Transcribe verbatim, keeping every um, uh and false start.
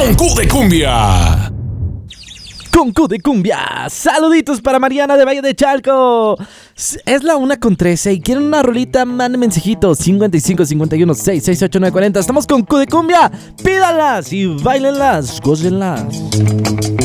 con Q de Cumbia. Con Q de Cumbia. Saluditos para Mariana de Valle de Chalco. Es la una con trece y quieren una rolita, manden mensajitos cincuenta y cinco cincuenta y uno seis seis ocho nueve cuarenta. Estamos con Q de Cumbia. Pídanlas y bailenlas, gócenlas.